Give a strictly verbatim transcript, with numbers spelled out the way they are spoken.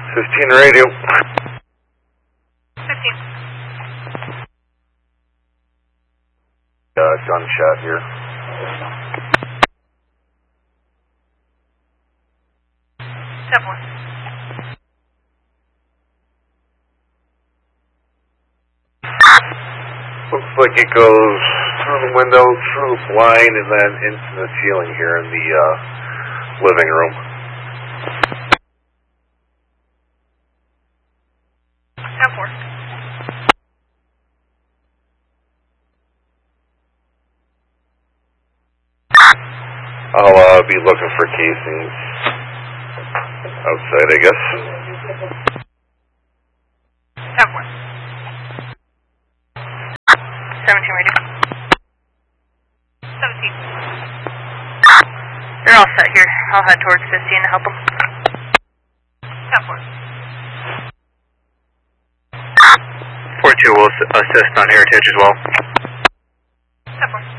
fifteen radio. fifteen. Uh, gunshot here. ten one. Looks like it goes through the window, through the blind, and then into the ceiling here in the uh, living room. ten four. I'll uh, be looking for casings outside, I guess. ten four. seventeen radio. seventeen. You're all set here. I'll head towards fifteen to help them. ten four. four two will assist on Heritage as well. ten four.